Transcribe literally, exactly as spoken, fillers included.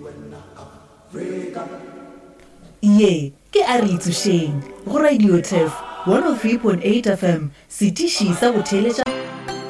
Ye ke a re itsušeng go Radio Turf one oh three point eight F M setiši sa go theletša